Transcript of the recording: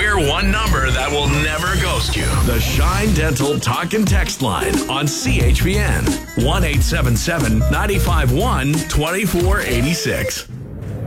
hear one number that will never ghost you. The Shine Dental Talk and Text line on CHPN. 1-877-951-2486.